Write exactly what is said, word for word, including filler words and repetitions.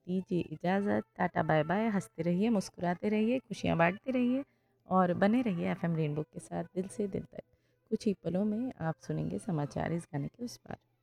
दीजिए इजाज़त। Tata bye bye. हंसते रहिए, मुस्कुराते रहिए, खुशियाँ बांटते रहिए और बने रहिए एफ एम रेनबो के साथ दिल से दिल तक। कुछ ही पलों में आप सुनेंगे समाचार इस गाने के उस पार।